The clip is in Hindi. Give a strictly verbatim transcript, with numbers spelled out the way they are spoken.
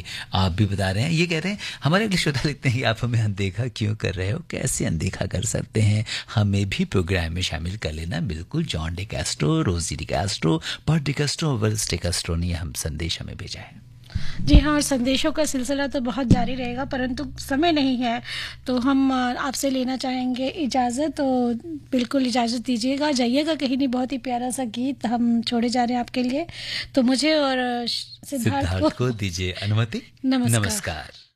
कि आप भी बता रहे हैं। ये कह रहे हैं हमारे अगले श्रोता लिखते हैं कि आप हमें अनदेखा क्यों कर रहे हो, कैसे अनदेखा कर सकते हैं, हमें भी प्रोग्राम में शामिल कर लेना। बिल्कुल, जॉन डी कैस्ट्रो, रोजी D Castro, Burt D Castro, whorls D Castro ने हम संदेश हमें भेजा है। जी हाँ, और संदेशों का सिलसिला तो बहुत जारी रहेगा, परंतु समय नहीं है, तो हम आपसे लेना चाहेंगे इजाज़त। तो बिल्कुल इजाज़त दीजिएगा, जाइएगा कहीं नहीं। बहुत ही प्यारा सा गीत हम छोड़े जा रहे हैं आपके लिए, तो मुझे और सिद्धार्थ, सिद्धार्थ को, को दीजिए अनुमति। नमस्कार, नमस्कार।